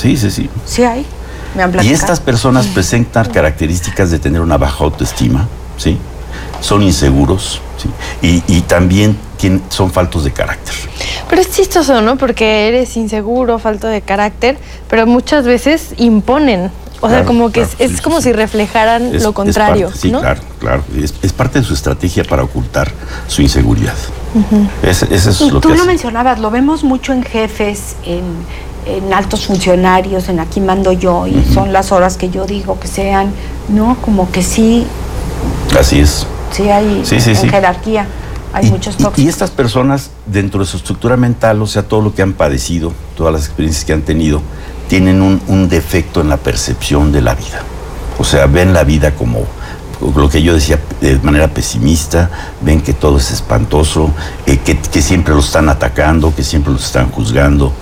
Sí, sí, sí. Sí hay, me han platicado. Y estas personas presentan características de tener una baja autoestima, ¿sí? Son inseguros, ¿sí? Y también son faltos de carácter. Pero es chistoso, ¿no? Porque eres inseguro, falto de carácter, pero muchas veces imponen. O sea, como que es como si reflejaran lo contrario, parte, sí, ¿no? claro, claro. Es parte de su estrategia para ocultar su inseguridad. Eso es Y lo tú que lo hace. mencionabas, lo vemos mucho en jefes, en altos funcionarios, en aquí mando yo, y son las horas que yo digo que sean, ¿no? Como que sí. Así es. Sí hay en jerarquía. Hay muchos tóxicos. Y estas personas, dentro de su estructura mental, o sea, todo lo que han padecido, todas las experiencias que han tenido, tienen un defecto en la percepción de la vida. O sea, ven la vida como lo que yo decía, de manera pesimista, ven que todo es espantoso, que siempre los están atacando, que siempre los están juzgando,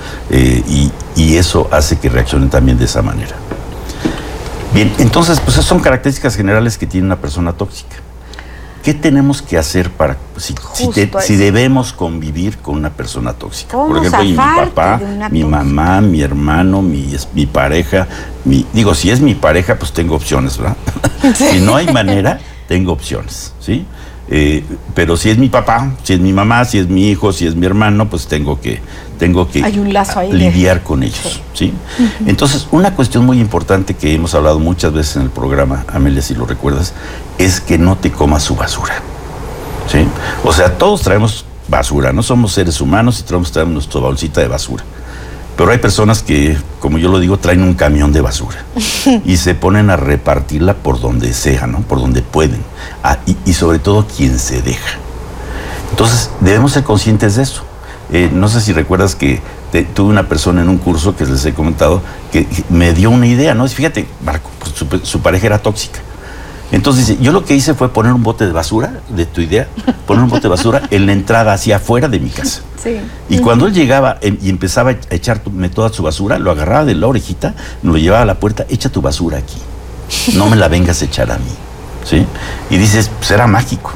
y eso hace que reaccionen también de esa manera. Bien, entonces, pues esas son características generales que tiene una persona tóxica. ¿Qué tenemos que hacer para si debemos convivir con una persona tóxica? Por ejemplo, mi papá, mi mamá, mi hermano, mi pareja, si es mi pareja, pues tengo opciones, ¿verdad? Sí. Si no hay manera, tengo opciones, ¿sí? Pero si es mi papá, si es mi mamá, si es mi hijo, si es mi hermano, pues tengo que hay un lazo ahí lidiar con ellos, ¿sí? Entonces, una cuestión muy importante que hemos hablado muchas veces en el programa, Amelia, si lo recuerdas, es que no te comas su basura, ¿sí? O sea, todos traemos basura, no somos seres humanos y traemos nuestra bolsita de basura. Pero hay personas que, como yo lo digo, traen un camión de basura y se ponen a repartirla por donde sea, ¿no? Por donde pueden. Y sobre todo quien se deja. Entonces, debemos ser conscientes de eso. No sé si recuerdas que tuve una persona en un curso que les he comentado que me dio una idea, ¿no? Fíjate, Marco, pues su pareja era tóxica. Entonces dice, yo lo que hice fue poner un bote de basura, de tu idea, poner un bote de basura en la entrada hacia afuera de mi casa. Sí. Y cuando él llegaba y empezaba a echarme toda su basura, lo agarraba de la orejita, me lo llevaba a la puerta, echa tu basura aquí, no me la vengas a echar a mí, ¿sí? Y dices, pues era mágico,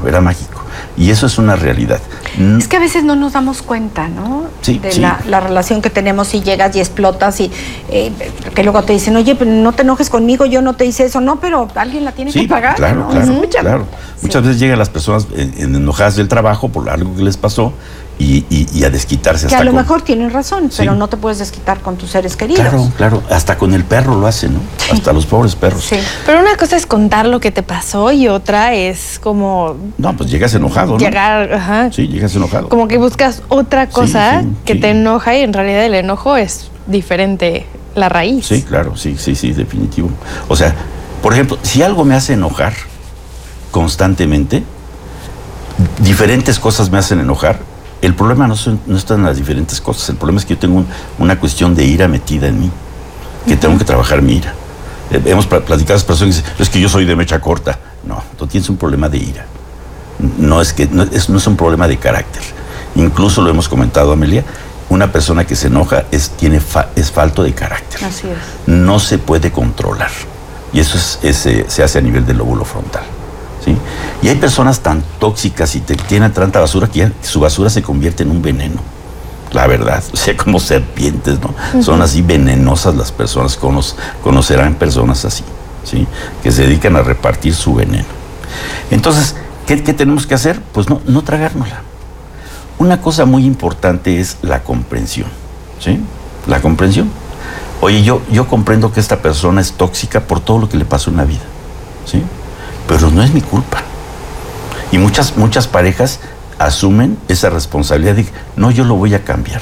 y eso es una realidad. Es que a veces no nos damos cuenta, ¿no? Sí, de la relación que tenemos, y llegas y explotas y que luego te dicen, oye, pero no te enojes conmigo, yo no te hice eso. No, pero alguien la tiene que pagar, claro, ¿no? Claro. Muchas veces llegan las personas enojadas del trabajo por algo que les pasó y a desquitarse. Que a lo mejor tienen razón, pero no te puedes desquitar con tus seres queridos. Claro, hasta con el perro lo hacen, ¿no? Sí. Hasta los pobres perros. Sí. Pero una cosa es contar lo que te pasó y otra es como... No, pues llegas enojado, ¿no? Sí, llegas enojado. Como que buscas otra cosa que te enoja y en realidad el enojo es diferente, la raíz. Sí, claro, sí, definitivo. O sea, por ejemplo, si algo me hace enojar constantemente, diferentes cosas me hacen enojar. El problema no está en las diferentes cosas. El problema es que yo tengo una cuestión de ira metida en mí, que tengo que trabajar mi ira. Hemos platicado a las personas que dicen, es que yo soy de mecha corta. No, tú tienes un problema de ira. No es un problema de carácter. Incluso lo hemos comentado, Amelia, una persona que se enoja es falto de carácter. Así es. No se puede controlar. Y eso se hace a nivel del lóbulo frontal. ¿Sí? Y hay personas tan tóxicas y tienen tanta basura que su basura se convierte en un veneno. La verdad, o sea, como serpientes, ¿no? Son así venenosas las personas, conocerán personas así, ¿sí? Que se dedican a repartir su veneno. Entonces, ¿qué tenemos que hacer? Pues no tragárnosla. Una cosa muy importante es la comprensión, ¿sí? La comprensión. Oye, yo comprendo que esta persona es tóxica por todo lo que le pasó en la vida, ¿sí? Pero no es mi culpa. Y muchas parejas asumen esa responsabilidad de, no, yo lo voy a cambiar.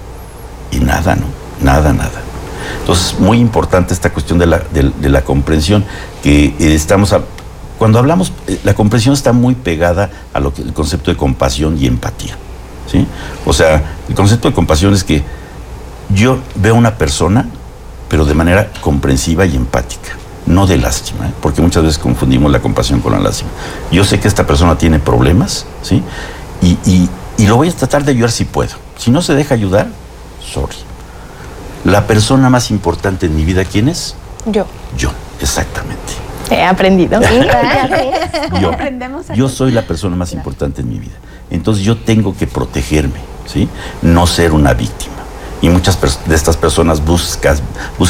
Y nada, ¿no? Nada. Entonces, muy importante esta cuestión de la comprensión, que cuando hablamos, la comprensión está muy pegada a el concepto de compasión y empatía, ¿sí? O sea, el concepto de compasión es que yo veo a una persona, pero de manera comprensiva y empática. No de lástima, porque muchas veces confundimos la compasión con la lástima. Yo sé que esta persona tiene problemas, ¿sí? Y lo voy a tratar de ayudar si puedo. Si no se deja ayudar, sorry. La persona más importante en mi vida, ¿quién es? Yo, exactamente. He aprendido. Yo soy la persona más importante en mi vida. Entonces yo tengo que protegerme, ¿sí? No ser una víctima. Y muchas de estas personas buscan